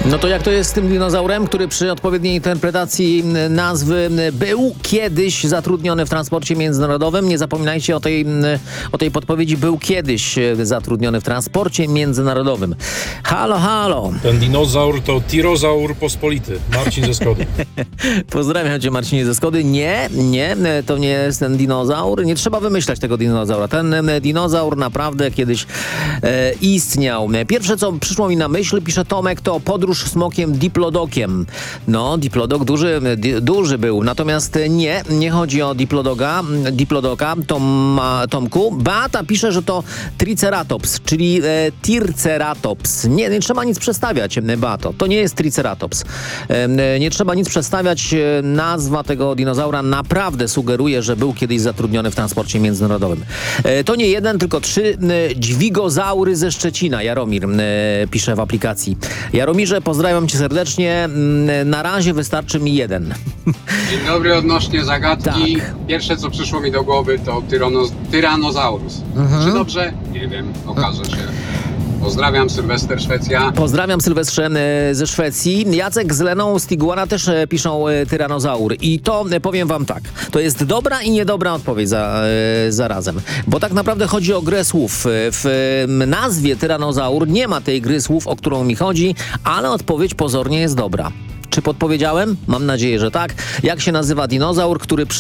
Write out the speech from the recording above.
No to jak to jest z tym dinozaurem, który przy odpowiedniej interpretacji nazwy był kiedyś zatrudniony w transporcie międzynarodowym? Nie zapominajcie o tej podpowiedzi. Był kiedyś zatrudniony w transporcie międzynarodowym. Halo, halo. Ten dinozaur to tirozaur pospolity. Marcin ze Skody. Pozdrawiam cię, Marcinie ze Skody. Nie, to nie jest ten dinozaur. Nie trzeba wymyślać tego dinozaura. Ten dinozaur naprawdę kiedyś istniał. Pierwsze, co przyszło mi na myśl, pisze Tomek, to podróż smokiem Diplodokiem. No, Diplodok duży był. Natomiast nie chodzi o Diplodoka, Tomku. Beata pisze, że to Triceratops, czyli Tirceratops. Nie trzeba nic przestawiać, Beato. To nie jest Triceratops. Nie trzeba nic przestawiać. Nazwa tego dinozaura naprawdę sugeruje, że był kiedyś zatrudniony w transporcie międzynarodowym. To nie jeden, tylko 3 dźwigozaury ze Szczecina. Jaromir pisze w aplikacji. Jaromirze, pozdrawiam cię serdecznie. Na razie wystarczy mi 1. Dzień dobry, odnośnie zagadki. Tak. Pierwsze, co przyszło mi do głowy, to Tyrannosaurus. Czy dobrze? Nie wiem, okaże się. Pozdrawiam, Sylwester, Szwecja. Pozdrawiam, Sylwestrze ze Szwecji. Jacek z Leną z Tiguana też piszą tyranozaur. I to powiem wam tak. To jest dobra i niedobra odpowiedź zarazem. Bo tak naprawdę chodzi o grę słów. W nazwie tyranozaur nie ma tej gry słów, o którą mi chodzi, ale odpowiedź pozornie jest dobra. Czy podpowiedziałem? Mam nadzieję, że tak. Jak się nazywa dinozaur, który